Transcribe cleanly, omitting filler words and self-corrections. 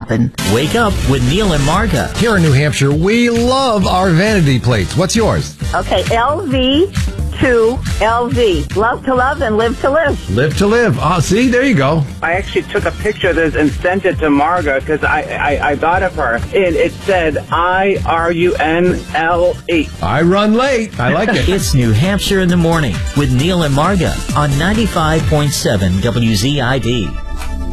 happen. Wake up with Neil and Marga. Here in New Hampshire, we love our vanity plates. What's yours? Okay, LV to LV. Love to love and live to live. Live to live. Oh, see, there you go. I actually took a picture of this and sent it to Marga because I got it for her. And it said IRUNLE. I run late. I like it. It's New Hampshire in the Morning with Neil and Marga on 95.7 WZID.